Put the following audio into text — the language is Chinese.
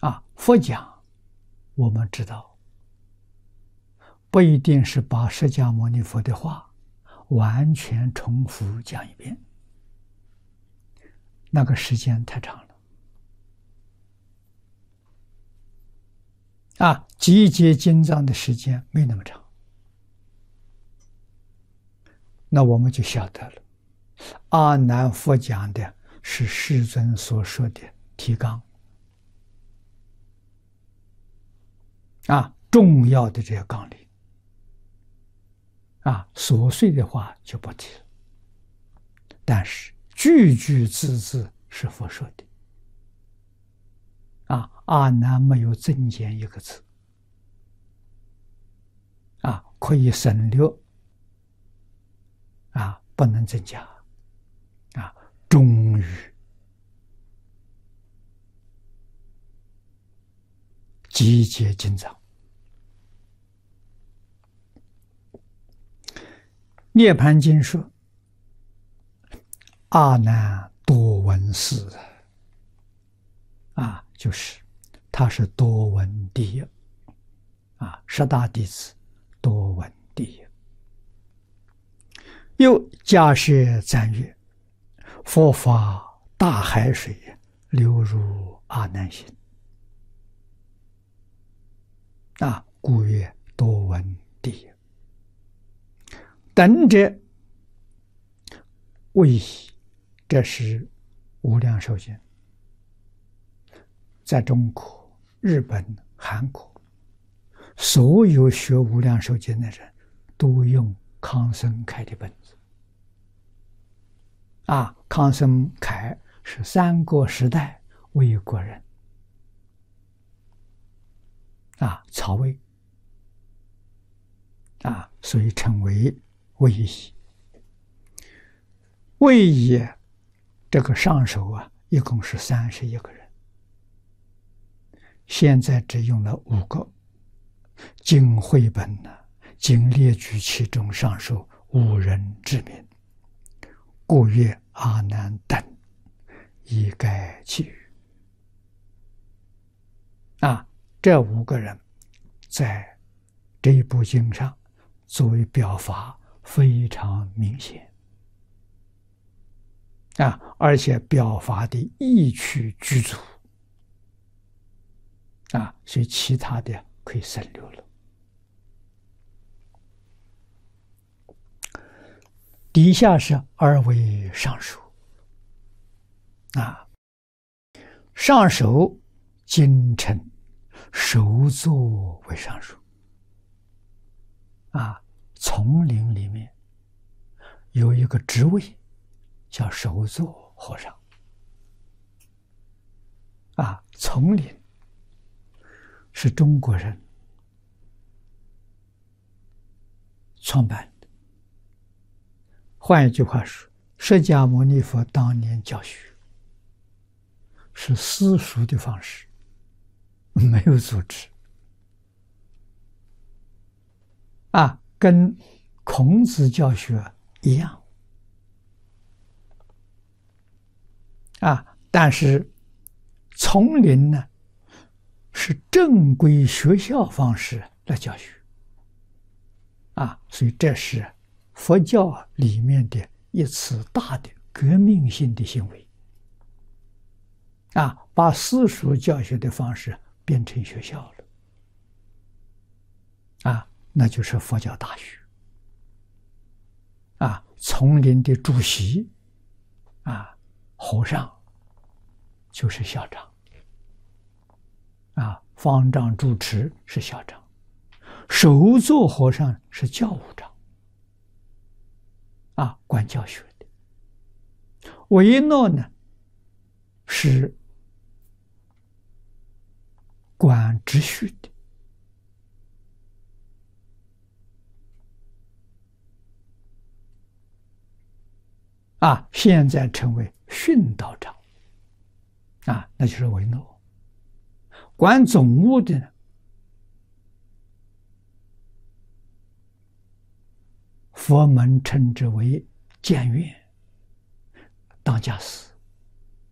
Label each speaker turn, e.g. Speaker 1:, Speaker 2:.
Speaker 1: 佛讲我们知道，不一定是把释迦牟尼佛的话完全重复讲一遍，那个时间太长了。集结经藏的时间没那么长，那我们就晓得了，阿难佛讲的是世尊所说的提纲，重要的这个纲领，琐碎的话就不提了，但是句句字字是佛说的，阿难没有增减一个字，可以省略，不能增加，终于集结经藏。涅盘经说，阿难多闻思，就是他是多闻第一，十大弟子多闻第一。又假设赞曰：佛法大海水，流入阿难心，故曰多闻第一。等者谓矣，这是无量寿经，在中国、日本、韩国，所有学无量寿经的人都用康生开的本子。康生开是三国时代魏国人，曹魏，所以称为魏译。魏译这个上首一共是31个人，现在只用了5个，经绘本经列举其中上首5人之名，故曰阿难等，一概其余。这5个人在这一部经上作为表法非常明显，而且表法的意趣具足，所以其他的可以省略了。底下是二为上首，上首经称首座为上首，丛林里面有一个职位叫首座和尚，丛林是中国人创办的。换一句话说，释迦牟尼佛当年教学是私塾的方式，没有组织，跟孔子教学一样，但是丛林呢是正规学校方式来教学，所以这是佛教里面的一次大的革命性的行为，把私塾教学的方式变成学校了，那就是佛教大学，丛林的主席，和尚就是校长，方丈主持是校长，首座和尚是教务长，管教学的。维诺呢是管秩序的，现在成为训导长，那就是维诺。管总务的呢，佛门称之为监院，当家司。